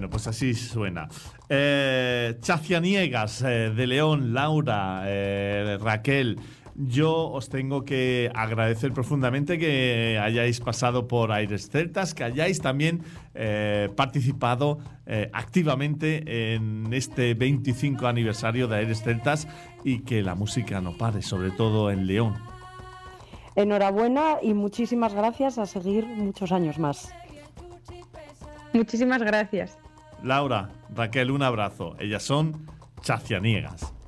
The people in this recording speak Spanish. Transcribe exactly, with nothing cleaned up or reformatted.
pues así suena. Eh, Chacianiegas eh, de León, Laura, eh, Raquel, yo os tengo que agradecer profundamente que hayáis pasado por Aires Celtas, que hayáis también eh, participado eh, activamente en este veinticinco aniversario de Aires Celtas y que la música no pare, sobre todo en León. Enhorabuena y muchísimas gracias, a seguir muchos años más. Muchísimas gracias. Laura, Raquel, un abrazo. Ellas son Chacianiegas.